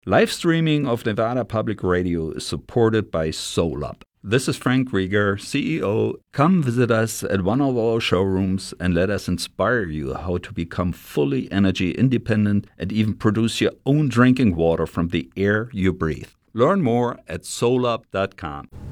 Live streaming of Nevada Public Radio is supported by SolUp. This is Frank Rieger, CEO. Come visit us at one of our showrooms and let us inspire you how to become fully energy independent and even produce your own drinking water from the air you breathe. Learn more at solup.com.